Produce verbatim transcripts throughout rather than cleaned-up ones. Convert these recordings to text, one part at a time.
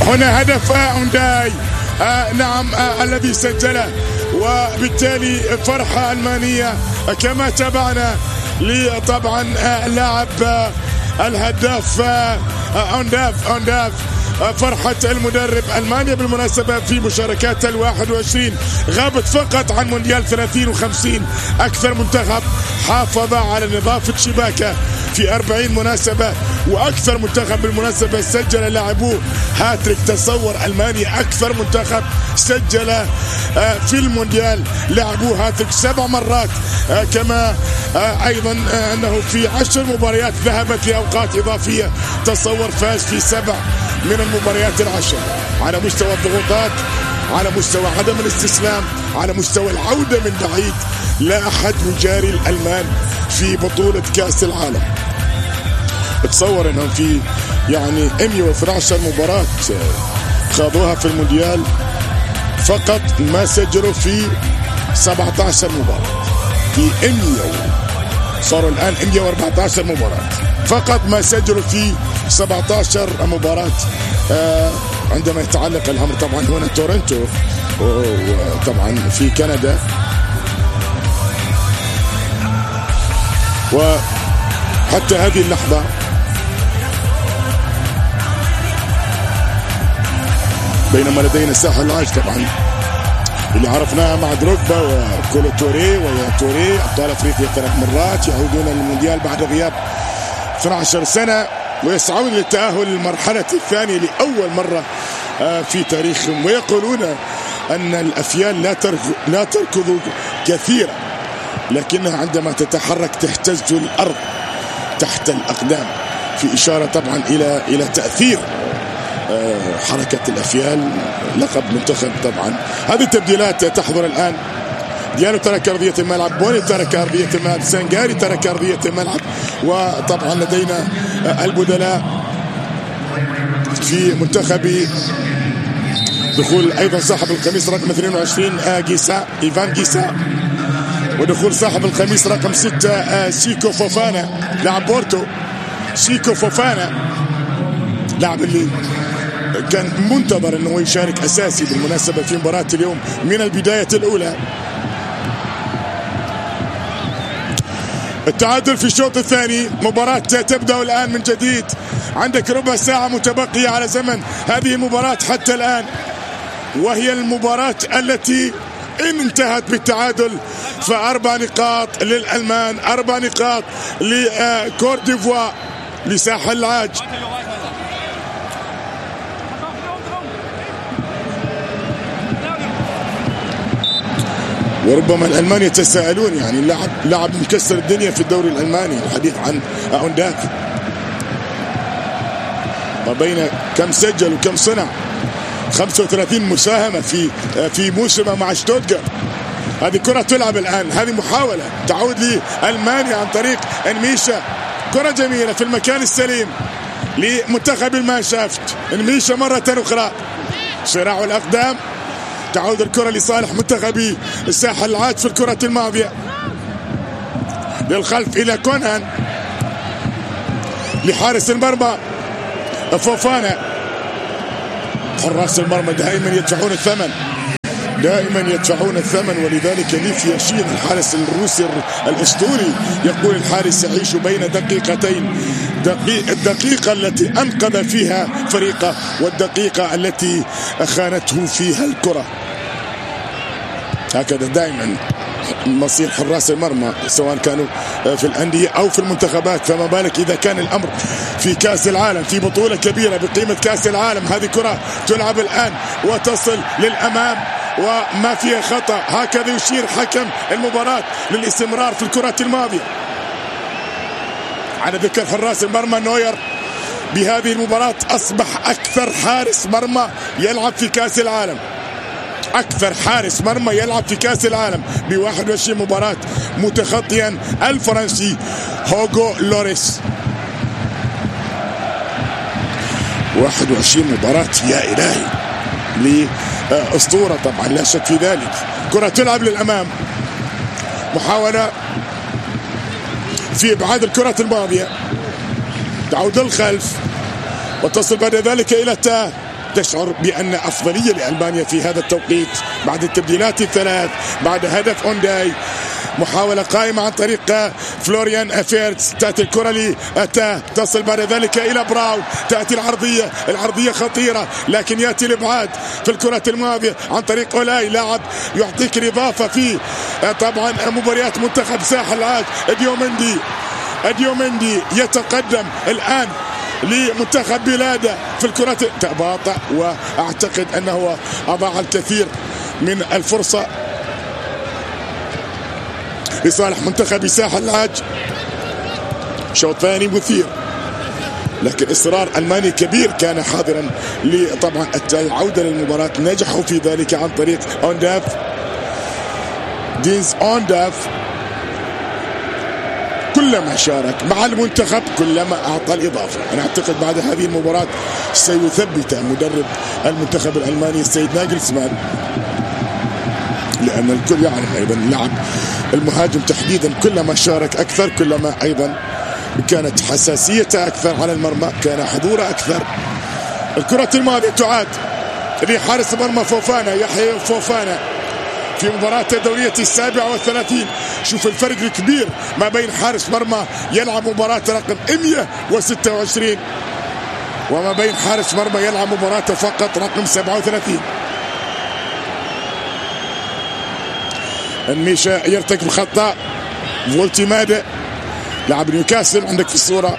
هنا هدف أونداي آه نعم آه الذي سجله، وبالتالي فرحة ألمانية كما تابعنا لطبعا آه لاعب آه الهداف آه أونداف أونداف فرحة المدرب. ألمانيا بالمناسبة في مشاركات الواحد وعشرين غابت فقط عن مونديال ثلاثين وخمسين، أكثر منتخب حافظ على نظافة شباكه في أربعين مناسبة، وأكثر منتخب بالمناسبة سجل لاعبوه هاتريك. تصور ألمانيا أكثر منتخب سجل في المونديال لاعبوه هاتريك سبع مرات، كما أيضا أنه في عشر مباريات ذهبت لأوقات إضافية. تصور فاز في سبع من المباريات العشر. على مستوى الضغوطات، على مستوى عدم الاستسلام، على مستوى العودة من بعيد، لا أحد يجاري الألمان في بطولة كأس العالم. تصور أنهم في يعني مئة واثني عشر مباراة خاضوها في المونديال، فقط ما سجلوا في سبعة عشر مباراة. في مئة صاروا الآن مئة وأربعة عشر مباراة، فقط ما سجلوا في سبعة عشر مباراة. آه عندما يتعلق الأمر طبعا هنا تورنتو وطبعا في كندا، وحتى هذه اللحظة بينما لدينا ساحل العاج طبعا اللي عرفناها مع دروجبا وكولو توري ويا توري أبطال أفريقيا ثلاث مرات، يعودون للمونديال بعد غياب اثنتي عشرة سنة ويسعون للتأهل للمرحلة الثانية لأول مرة في تاريخهم. ويقولون أن الأفيال لا لا تركض كثيرا، لكنها عندما تتحرك تهتز الأرض تحت الأقدام، في إشارة طبعا إلى إلى تأثير حركة الأفيال. لقب منتخب طبعا. هذه التبديلات تحضر الآن. ديانو ترك أرضية الملعب، بوني ترك أرضية الملعب، سنغاري ترك أرضية الملعب، وطبعا لدينا البدلاء في منتخب دخول أيضا صاحب القميص رقم اثنين وعشرين جيسا إيفان جيسا، ودخول صاحب القميص رقم ستة سيكو فوفانا لاعب بورتو. سيكو فوفانا لاعب اللي كان منتظر انه يشارك اساسي بالمناسبة في مباراة اليوم من البداية الاولى. التعادل في الشوط الثاني، مباراة تبدأ الآن من جديد. عندك ربع ساعة متبقية على زمن هذه المباراة حتى الآن، وهي المباراة التي إن انتهت بالتعادل فأربع نقاط للألمان، أربع نقاط لكورت ديفوار لساحل العاج. وربما الألمان يتساءلون، يعني لاعب لاعب مكسر الدنيا في الدوري الألماني، الحديث عن أونداف ما بين كم سجل وكم صنع. خمسة وثلاثين مساهمة في في موسمه مع شتوتغارت. هذه كرة تلعب الآن، هذه محاولة تعود لألمانيا عن طريق انميشا. كرة جميلة في المكان السليم لمنتخب المانشافت. انميشا مرة أخرى، صراع الأقدام، تعود الكرة لصالح منتخبي الساحل العاج في الكرة الماضية. للخلف إلى كونان، لحارس المرمى فوفانا. حراس المرمى دائما يدفعون الثمن، دائما يدفعون الثمن، ولذلك ليف ياشين الحارس الروسي الأسطوري يقول الحارس يعيش بين دقيقتين، دقيقة الدقيقة التي أنقذ فيها فريقه والدقيقة التي خانته فيها الكرة. هكذا دائما مصير حراس المرمى سواء كانوا في الأندية أو في المنتخبات، فما بالك إذا كان الأمر في كأس العالم، في بطولة كبيرة بقيمة كأس العالم. هذه كرة تلعب الآن وتصل للأمام وما فيها خطأ. هكذا يشير حكم المباراة للاستمرار في الكرة الماضية. على ذكر حراس المرمى، نوير بهذه المباراة أصبح أكثر حارس مرمى يلعب في كأس العالم، أكثر حارس مرمى يلعب في كأس العالم ب واحد وعشرين مباراة، متخطيا الفرنسي هوغو لوريس. واحد وعشرين مباراة يا إلهي، لأسطورة طبعا لا شك في ذلك. كرة تلعب للأمام، محاولة في إبعاد الكرة الماضية، تعود للخلف وتصل بعد ذلك إلى تا تشعر بأن أفضلية لألمانيا في هذا التوقيت بعد التبديلات الثلاث، بعد هدف أونداي. محاولة قائمة عن طريق فلوريان فيرتس، تأتي الكرة لأتا، تصل بعد ذلك إلى براون، تأتي العرضية، العرضية خطيرة لكن يأتي الإبعاد في الكرة الماضية عن طريق أولاي، لاعب يعطيك الإضافة في طبعا مباريات منتخب ساحل العاج. ديوميندي ديوميندي يتقدم الآن لمنتخب بلاده في الكرة، تباطأ وأعتقد أنه أضاع الكثير من الفرصة لصالح منتخب ساحل العاج. شوط ثاني مثير لكن إصرار ألماني كبير كان حاضرا لطبعا العودة للمباراة، نجحوا في ذلك عن طريق أونداف، دينز أونداف. كلما شارك مع المنتخب كلما أعطى الإضافة. أنا أعتقد بعد هذه المباراة سيثبت مدرب المنتخب الألماني السيد ناجلسمان، لأن الكل يعلم أيضا اللعب المهاجم تحديدا كلما شارك أكثر كلما أيضا كانت حساسيته أكثر على المرمى، كان حضوره أكثر. الكرة الماضية تعاد لحارس مرمى فوفانا، يحيى فوفانا في مباراة الدورية السابعة والثلاثين. شوف الفرق الكبير ما بين حارس مرمى يلعب مباراة رقم مئة وستة وعشرين وما بين حارس مرمى يلعب مباراة فقط رقم سبعة وثلاثين. الميشا يرتكب خطأ، فولتي مادا لاعب نيوكاسل عندك في الصورة،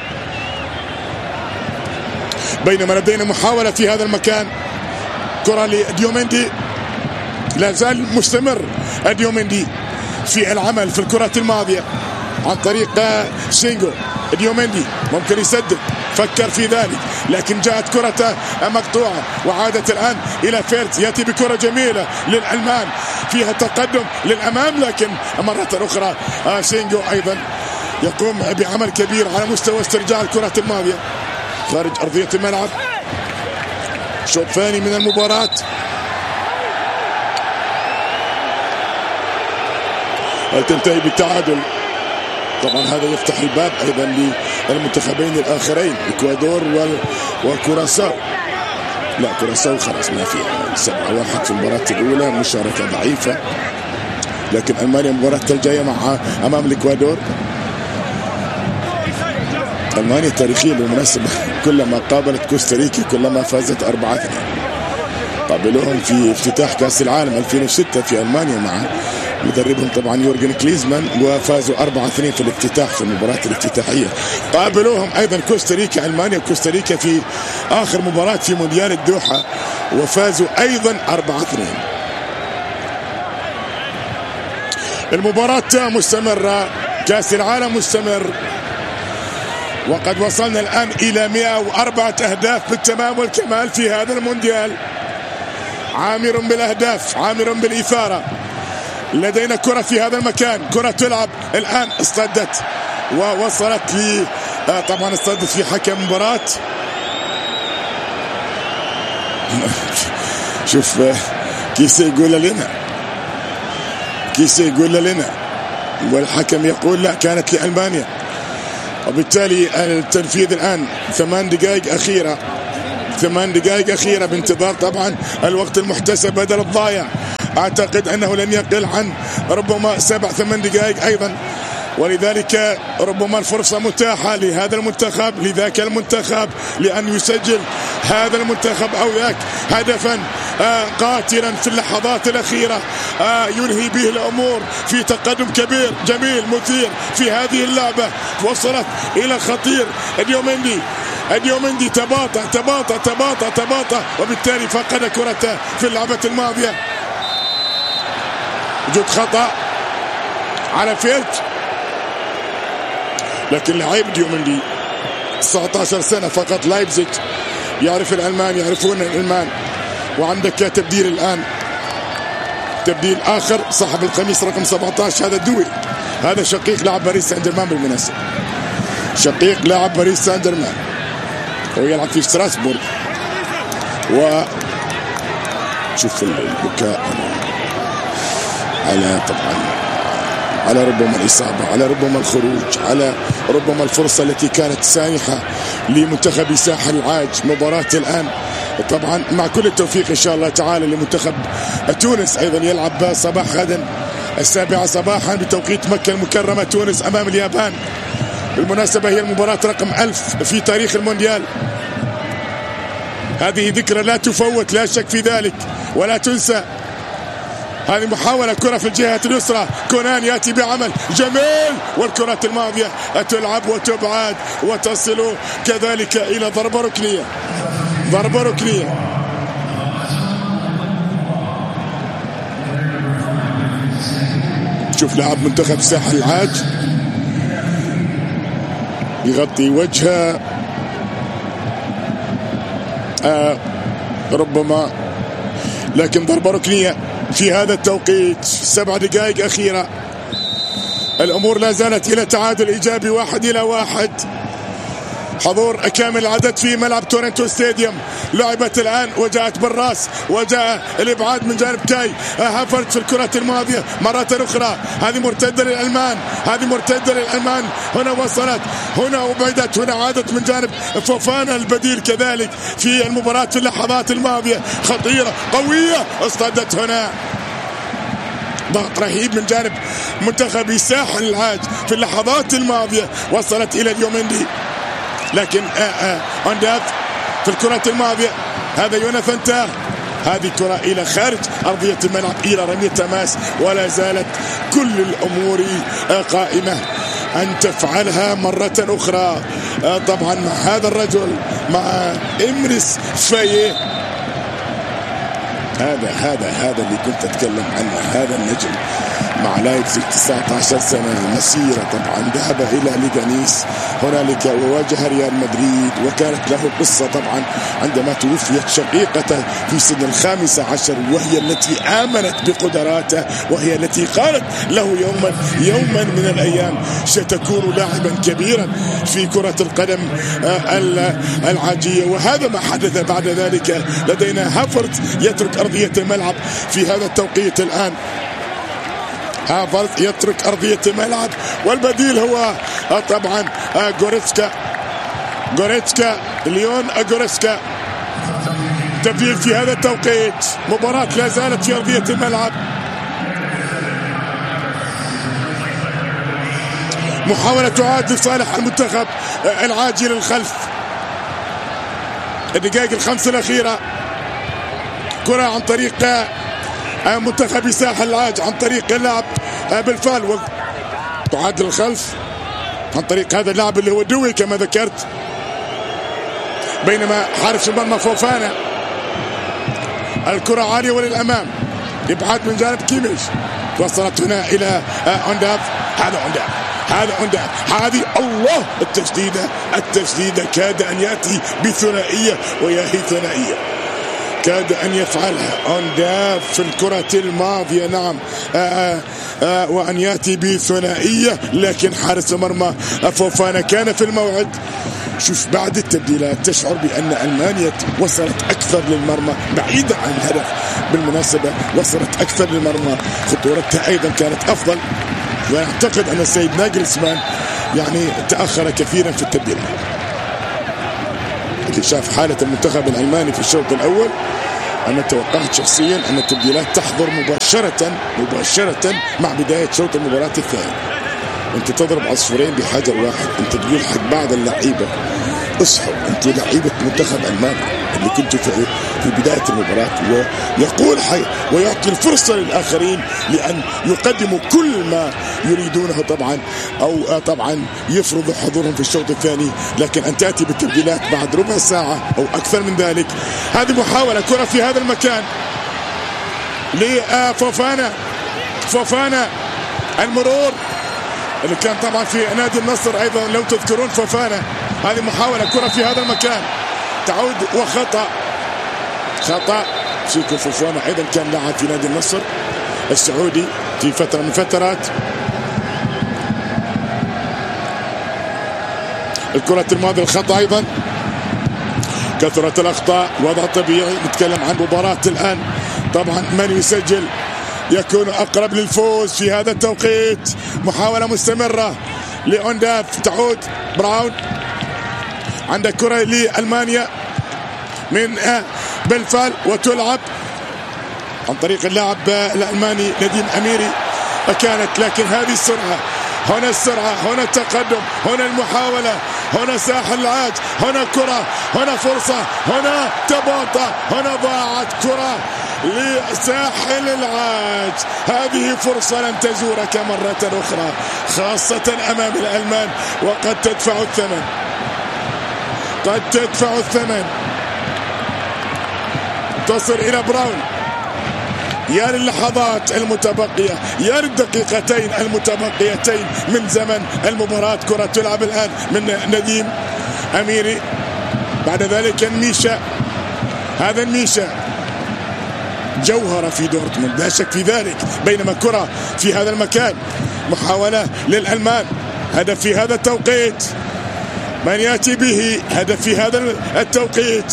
بينما لدينا محاولة في هذا المكان. كرة لديوميندي، لا زال مستمر ديوميندي في العمل في الكرة الماضية عن طريق شينغو. ديوميندي ممكن يسدد، فكر في ذلك لكن جاءت كرة مقطوعة وعادت الآن إلى فيرتز، يأتي بكرة جميلة للألمان فيها تقدم للأمام، لكن مرة أخرى شينغو أيضا يقوم بعمل كبير على مستوى استرجاع الكرة الماضية خارج أرضية الملعب. شوط ثاني من المباراة، تنتهي بالتعادل. طبعا هذا يفتح الباب ايضا للمنتخبين الاخرين اكوادور وكوراساو. لا كوراساو خلاص ما فيها، سبعة واحد في المباراة الاولى، مشاركة ضعيفة. لكن المانيا المباراة الجاية مع امام الاكوادور. المانيا تاريخيا بالمناسبة كلما قابلت كوستاريكا كلما فازت أربعة اثنين. قابلوهم في افتتاح كأس العالم ألفين وستة في ألمانيا مع مدربهم طبعا يورجن كليزمان، وفازوا أربعة اثنين في الافتتاح في المباراة الافتتاحية. قابلوهم أيضا كوستاريكا، ألمانيا وكوستاريكا في آخر مباراة في مونديال الدوحة وفازوا أيضا أربعة اثنين. المباراة مستمرة، كأس العالم مستمر، وقد وصلنا الآن إلى مئة وأربعة أهداف بالتمام والكمال في هذا المونديال. عامر بالأهداف، عامر بالإثارة. لدينا كرة في هذا المكان، كرة تلعب الآن، اصطدت ووصلت لي طبعا اصطدت في حكم مباراة. شوف كيسي يقول لنا كيسي يقول لنا والحكم يقول لا كانت لألمانيا، وبالتالي التنفيذ الآن ثمان دقائق أخيرة ثمان دقائق أخيرة بانتظار طبعا الوقت المحتسب بدل الضايع. أعتقد أنه لن يقل عن ربما سبع ثمان دقائق أيضا، ولذلك ربما الفرصة متاحة لهذا المنتخب لذاك المنتخب لأن يسجل هذا المنتخب أو ذاك هدفا آه قاتلا في اللحظات الأخيرة آه ينهي به الأمور في تقدم كبير جميل مثير في هذه اللعبة. وصلت إلى خطير ديوميندي، ديوميندي تباطأ تباطأ تباطأ تباطأ وبالتالي فقد كرته في اللعبة الماضية. وجود خطأ على فيرت، لكن لعيب ديوميندي تسعة عشر سنة فقط، لايبزيج، يعرف الألمان، يعرفون الألمان. وعندك تبديل الآن، تبديل آخر صاحب القميص رقم سبعة عشر، هذا دوي، هذا شقيق لاعب باريس سان جيرمان بالمناسبة، شقيق لاعب باريس سان جيرمان، هو يلعب في ستراسبورغ. و شوف البكاء على طبعا على ربما الإصابة، على ربما الخروج، على ربما الفرصة التي كانت سانحة لمنتخب ساحل العاج. مباراة الآن طبعا مع كل التوفيق إن شاء الله تعالى لمنتخب تونس. أيضا يلعب صباح غدا السابعة صباحا بتوقيت مكة المكرمة تونس أمام اليابان. بالمناسبة هي المباراة رقم ألف في تاريخ المونديال. هذه ذكرى لا تفوت لا شك في ذلك ولا تنسى. هذه محاولة كرة في الجهة اليسرى، كونان يأتي بعمل جميل والكرة الماضية تلعب وتبعد وتصل كذلك إلى ضربة ركنية. ضربة ركنية. شوف لاعب منتخب ساحل العاج يغطي وجهه آه ربما، لكن ضربة ركنية في هذا التوقيت. سبع دقائق أخيرة، الأمور لا زالت إلى تعادل إيجابي واحد إلى واحد. حضور كامل العدد في ملعب تورنتو ستاديوم. لعبت الآن وجاءت بالراس وجاء الإبعاد من جانب كاي هافرتز في الكرة الماضية مرة أخرى. هذه مرتدة للألمان، هذه مرتدة للألمان. هنا وصلت، هنا وبعدت، هنا عادت من جانب فوفانا البديل كذلك في المباراة في اللحظات الماضية. خطيرة قوية اصطدت هنا. ضغط رهيب من جانب منتخب ساحل العاج في اللحظات الماضية. وصلت إلى اليومندي لكن أونداف في الكرة الماضية. هذا يوناثان تاه. هذه كرة إلى خارج أرضية الملعب إلى رمية تماس، ولا زالت كل الأمور قائمة أن تفعلها مرة أخرى. طبعا مع هذا الرجل مع إمريس فايه، هذا هذا هذا اللي كنت أتكلم عنه. هذا النجم مع لايبزيج تسعة عشر سنة مسيرة. طبعا ذهب إلى ليغانيس هنالك وواجه ريال مدريد، وكانت له قصة طبعا عندما توفيت شقيقته في سن الخامسة عشر، وهي التي آمنت بقدراته، وهي التي قالت له يوما يوما من الأيام ستكون لاعبا كبيرا في كرة القدم العاجية. وهذا ما حدث بعد ذلك. لدينا هافرتز يترك أرضية الملعب في هذا التوقيت الآن. هافرتز يترك أرضية الملعب والبديل هو طبعا غوريتسكا. غوريتسكا ليون غوريتسكا. تبديل في هذا التوقيت. مباراة لا زالت في أرضية الملعب. محاولة تعاد لصالح المنتخب العاجي للخلف. الدقائق الخمس الأخيرة. كرة عن طريق منتخب ساحل العاج عن طريق اللاعب بالفعل، تعاد للخلف عن طريق هذا اللاعب اللي هو دوي كما ذكرت، بينما حارس المرمى فوفانا. الكرة عالية وللأمام، إبعاد من جانب كيميش. وصلت هنا إلى أونداف. هذا أونداف، هذا أونداف، هذه الله التسديدة. التسديدة كاد أن يأتي بثنائية، ويا هي ثنائية كاد أن يفعلها أونداف في الكرة الماضية. نعم آآ آآ وأن يأتي بثنائية، لكن حارس المرمى فوفانا كان في الموعد. شوف بعد التبديلات تشعر بأن ألمانيا وصلت أكثر للمرمى بعيدا عن الهدف. بالمناسبة وصلت أكثر للمرمى، خطورتها أيضا كانت أفضل، وأعتقد أن السيد ناجلسمان يعني تأخر كثيرا في التبديلات. اللي شاف حالة المنتخب الألماني في الشوط الأول، أنا توقعت شخصيا أن التبديلات تحضر مباشرة مباشرة مع بداية شوط المباراة الثاني. أنت تضرب عصفورين بحجر واحد. أنت تقول حق بعض اللعيبة اصحوا، أنتوا لعيبة منتخب ألمانيا اللي كنتوا في في بداية المباراة، ويقول حي ويعطي الفرصة للآخرين لأن يقدموا كل ما يريدونه طبعا، أو طبعا يفرضوا حضورهم في الشوط الثاني. لكن أن تأتي بالتبديلات بعد ربع ساعة أو أكثر من ذلك، هذه محاولة كرة في هذا المكان لفوفانا. فوفانا المرور اللي كان طبعا في نادي النصر أيضا لو تذكرون فوفانا. هذه محاولة كرة في هذا المكان تعود وخطأ. خطأ. شيكو فوفانا أيضا كان لاعب في نادي النصر السعودي في فترة من فترات. الكرة الماضية الخطأ أيضا. كثرة الأخطاء وضع طبيعي. نتكلم عن مباراة الآن طبعا من يسجل يكون أقرب للفوز في هذا التوقيت. محاولة مستمرة لأونداف. تعود براون. عندك كرة لألمانيا. من بالفعل وتلعب عن طريق اللاعب الألماني نديم أميري. كانت لكن هذه السرعة، هنا السرعة، هنا التقدم، هنا المحاولة، هنا ساحل العاج، هنا كرة، هنا فرصة، هنا تباطأ، هنا ضاعت كرة لساحل العاج. هذه فرصة لن تزورك مرة أخرى خاصة أمام الألمان، وقد تدفع الثمن، قد تدفع الثمن. تصل إلى براون. يا للحظات المتبقية، يا للدقيقتين المتبقيتين من زمن المباراة. كرة تلعب الآن من نديم أميري، بعد ذلك ميشا. هذا ميشا جوهرة في دورتموند لا شك في ذلك، بينما كرة في هذا المكان. محاولة للألمان، هدف في هذا التوقيت، من يأتي به هدف في هذا التوقيت.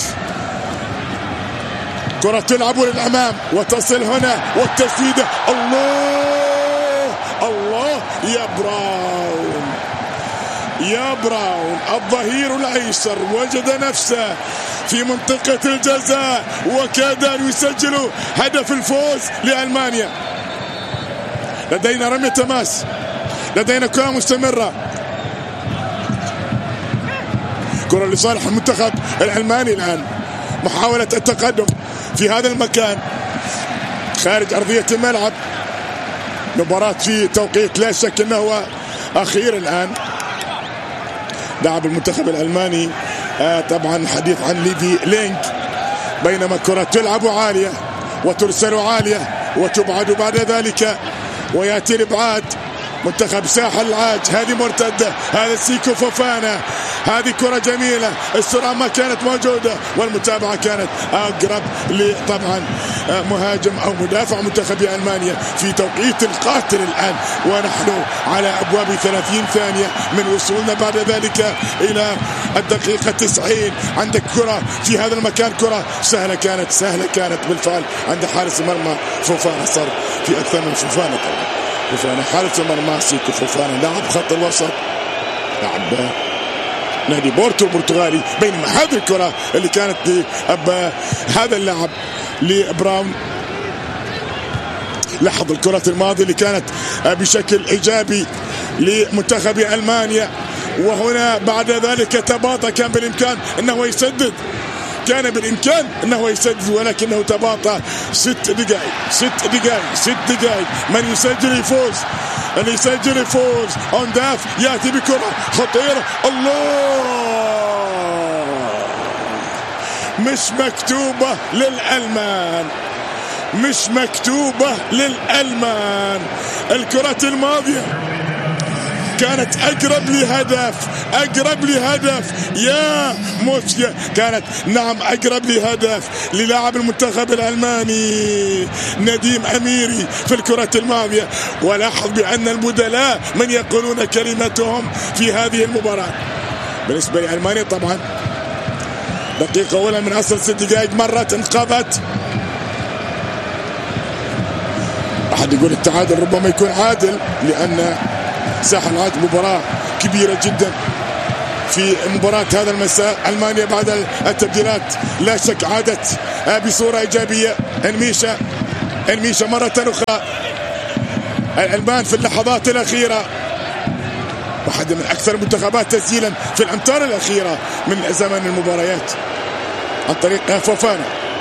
كرة تلعب للأمام وتصل هنا والتسديدة، الله الله يا براون، يا براون الظهير الأيسر وجد نفسه في منطقة الجزاء وكاد أن يسجل هدف الفوز لألمانيا. لدينا رمية تماس، لدينا كرة مستمرة، كرة لصالح المنتخب الألماني. الآن محاولة التقدم في هذا المكان خارج أرضية الملعب. مباراة في توقيت لا شك أنه أخير. الآن لاعب المنتخب الألماني آه طبعا حديث عن ليفي لينك، بينما كرة تلعب عالية وترسل عالية وتبعد بعد ذلك ويأتي الإبعاد. منتخب ساحل العاج، هذه مرتدة، هذا سيكو فوفانا، هذه كرة جميلة، السرعة ما كانت موجودة والمتابعة كانت أقرب لطبعا مهاجم أو مدافع منتخب ألمانيا في توقيت القاتل الآن، ونحن على أبواب ثلاثين ثانية من وصولنا بعد ذلك إلى الدقيقة تسعين. عندك كرة في هذا المكان، كرة سهلة كانت، سهلة كانت بالفعل عند حارس المرمى فوفانا. صار في أكثر من فوفانا طبعا، فوفانا حارس المرمى سيكو فوفانا لاعب خط الوسط، لاعب نادي بورتو البرتغالي. بينما هذه الكرة اللي كانت هذا اللاعب لبراون، لاحظ الكرة الماضية اللي كانت بشكل إيجابي لمنتخب ألمانيا، وهنا بعد ذلك تباطأ. كان بالإمكان أنه يسدد، كان بالإمكان أنه يسدد ولكنه تباطأ. ست دقائق ست دقائق ست دقائق من يسجل يفوز، اللي يسجل يفوز. أونداف يأتي بكرة خطيرة، الله، مش مكتوبة للألمان، مش مكتوبة للألمان. الكرة الماضية كانت أقرب لهدف، أقرب لهدف يا موسيا، كانت نعم أقرب لهدف للاعب المنتخب الألماني نديم أميري في الكرة الماضية. ولاحظ بأن البدلاء من يقولون كلمتهم في هذه المباراة. بالنسبة لألمانيا طبعا دقيقة أولى من أصل ست دقائق مرت، انقضت. أحد يقول التعادل ربما يكون عادل، لأن ساحل العاج مباراة كبيرة جدا في مباراة هذا المساء. ألمانيا بعد التبديلات لا شك عادت بصورة إيجابية. الميشا الميشا مرة أخرى. الألمان في اللحظات الأخيرة واحدة من أكثر المنتخبات تسجيلا في الأمتار الأخيرة من زمن المباريات عن طريق فوفانا.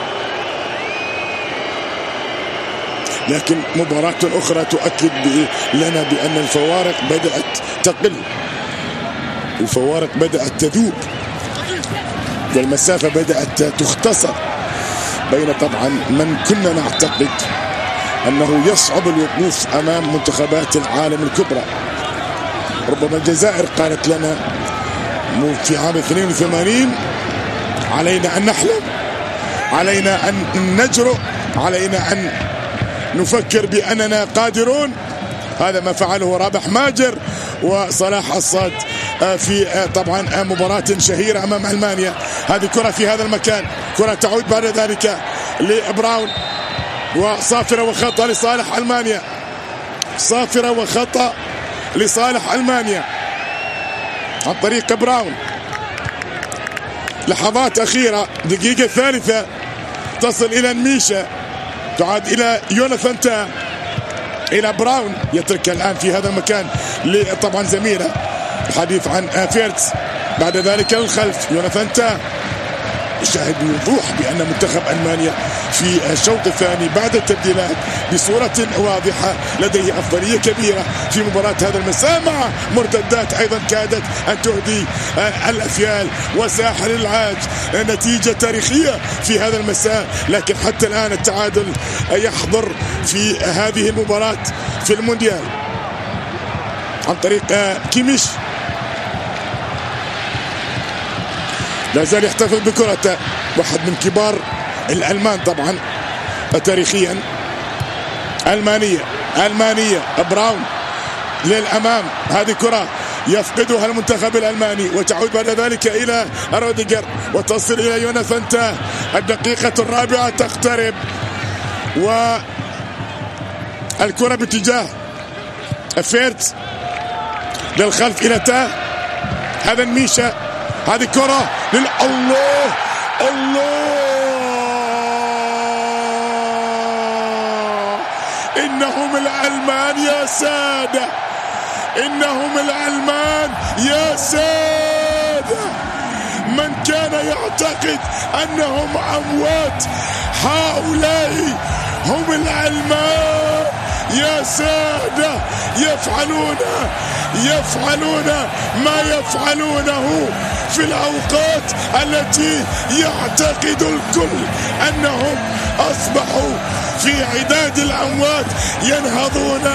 لكن مباراة أخرى تؤكد لنا بأن الفوارق بدأت تقل، الفوارق بدأت تذوب، والمسافة بدأت تختصر بين طبعا من كنا نعتقد أنه يصعب الوقوف أمام منتخبات العالم الكبرى. ربما الجزائر قالت لنا في عام اثنين وثمانين علينا أن نحلم، علينا أن نجرؤ، علينا أن نفكر بأننا قادرون. هذا ما فعله رابح ماجر وصلاح الصاد في طبعا مباراة شهيرة أمام ألمانيا. هذه كرة في هذا المكان، كرة تعود بعد ذلك لبراون، وصافرة وخطأ لصالح ألمانيا، صافرة وخطأ لصالح ألمانيا عن طريق براون. لحظات أخيرة، دقيقة ثالثة، تصل إلى ميشا، تعاد إلى يوناثان تاه، إلى براون، يترك الآن في هذا المكان طبعا زميله. الحديث عن فيرتس، بعد ذلك للخلف يوناثان تاه. يشاهد بوضوح بأن منتخب ألمانيا في الشوط الثاني بعد التبديلات بصورة واضحة لديه أفضلية كبيرة في مباراة هذا المساء، مع مرتدات أيضا كادت أن تهدي الأفيال وساحل العاج. نتيجة تاريخية في هذا المساء، لكن حتى الآن التعادل يحضر في هذه المباراة في المونديال عن طريق كيميش. لا زال يحتفظ بكرته، واحد من كبار الألمان طبعا تاريخيا. ألمانية ألمانية براون للأمام، هذه كرة يفقدها المنتخب الألماني وتعود بعد ذلك إلى روديجر وتصل إلى يوناثان تاه. الدقيقة الرابعة تقترب والكرة باتجاه فيرتس للخلف إلى تاه. هذا ميشا، هذه كرة لل الله الله، إنهم الألمان يا سادة، إنهم الألمان يا سادة. من كان يعتقد أنهم أموات، هؤلاء هم الألمان يا سادة. يفعلون يفعلون ما يفعلونه في الأوقات التي يعتقد الكل أنهم أصبحوا في عداد الأموات، ينهضون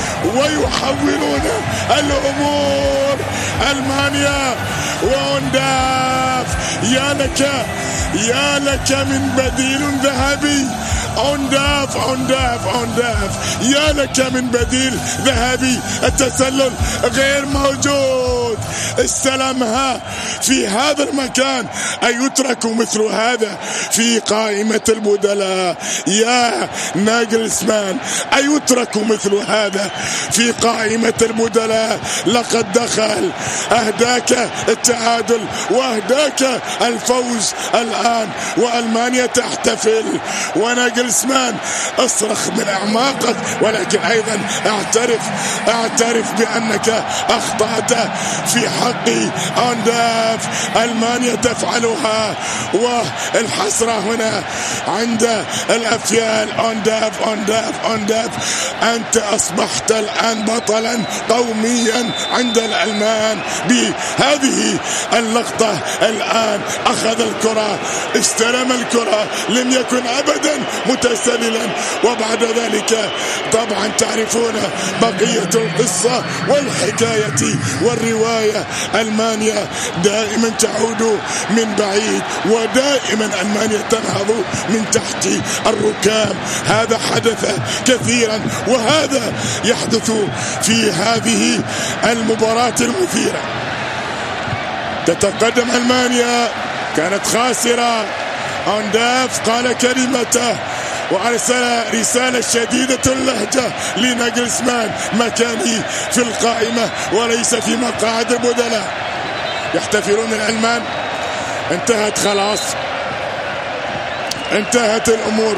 ويحولون الأمور. ألمانيا وأونداف، يا لك يا لك من بديل ذهبي. أونداف أونداف أونداف، يا لك من بديل ذهبي. التسلل غير موجود، استلمها في هذا المكان. أيترك مثل هذا في قائمة البدلاء يا ناجلسمان؟ أيترك مثل هذا في قائمة البدلاء؟ لقد دخل، أهداك التعادل وأهداك الفوز الآن، وألمانيا تحتفل. وناجلسمان اصرخ من أعماقك، ولكن أيضا اعترف اعترف بأنك أخطأت في حق أونداف. ألمانيا تفعلها، والحسرة هنا عند الأفيال. أونداف أونداف أونداف، أنت أصبحت الآن بطلا قوميا عند الألمان بهذه اللقطة. الآن أخذ الكرة، استلم الكرة، لم يكن أبدا متسللا، وبعد ذلك طبعا تعرفون بقية القصة والحكاية والرواية. ألمانيا دائما تعود من بعيد، ودائما ألمانيا تنهض من تحت الركام. هذا حدث كثيرا، وهذا يحدث في هذه المباراة المثيرة. تتقدم ألمانيا، كانت خاسرة. أونداف قال كلمته وأرسل رسالة شديدة اللهجة لناجلسمان: مكاني في القائمة وليس في مقاعد البدلاء. يحتفلون الألمان، انتهت خلاص، انتهت الأمور.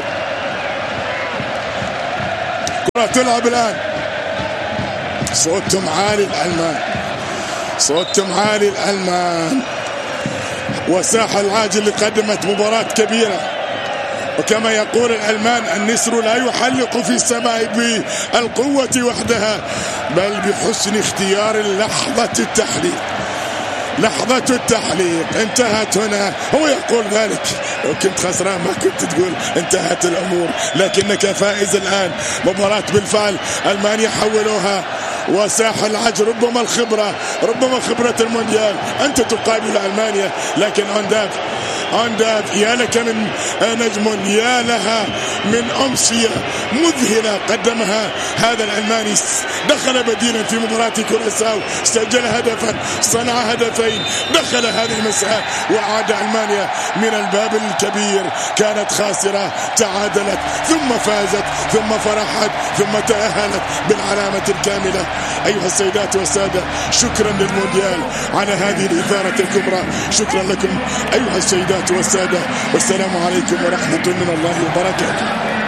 كرة تلعب الآن، صوتهم عالي الألمان، صوتهم عالي الألمان. وساحة العاج اللي قدمت مباراة كبيرة، وكما يقول الألمان: النسر لا يحلق في السماء بالقوة وحدها، بل بحسن اختيار لحظة التحليق. لحظة التحليق انتهت هنا. هو يقول ذلك: لو كنت خسران ما كنت تقول انتهت الأمور، لكنك فائز الآن. مباراة بالفعل ألمانيا حولوها، وساحة العج ربما الخبرة، ربما خبرة المونديال. أنت تقابل ألمانيا، لكن أونداف أنداف. يا لك من نجم، يا لها من أمسية مذهلة قدمها هذا العلماني. دخل بديلا في مباراة كوراساو، سجل هدفا، صنع هدفين، دخل هذه المساء وعاد ألمانيا من الباب الكبير. كانت خاسرة، تعادلت، ثم فازت، ثم فرحت، ثم تأهلت بالعلامة الكاملة. أيها السيدات والسادة، شكرا للمونديال على هذه الإثارة الكبرى. شكرا لكم أيها السيدات والسادة، والسلام عليكم ورحمة من الله وبركاته.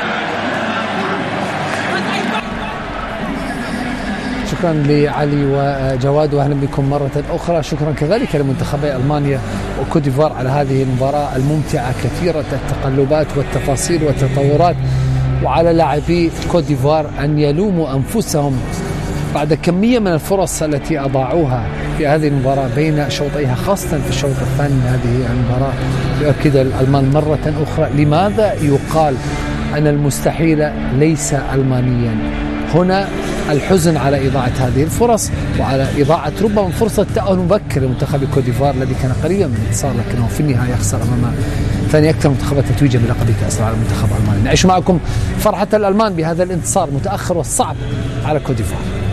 شكرا لعلي وجواد، واهلا بكم مرة أخرى. شكرا كذلك لمنتخبي ألمانيا وكوديفوار على هذه المباراة الممتعة كثيرة التقلبات والتفاصيل والتطورات، وعلى لاعبي كوديفوار أن يلوموا أنفسهم بعد كمية من الفرص التي أضاعوها في هذه المباراة بين شوطيها، خاصة في الشوط الثاني من هذه المباراة. يؤكد الألمان مرة أخرى لماذا يقال أن المستحيل ليس ألمانيا. هنا الحزن على إضاعة هذه الفرص، وعلى إضاعة ربما فرصة تأهل مبكر لمنتخب كوديفوار الذي كان قريبا من الانتصار، لكنه في النهاية يخسر أمام ثاني أكثر منتخبات تتويجا بلقب كأس العالم المنتخب الألماني. نعيش معكم فرحة الألمان بهذا الانتصار المتأخر والصعب على كوديفوار.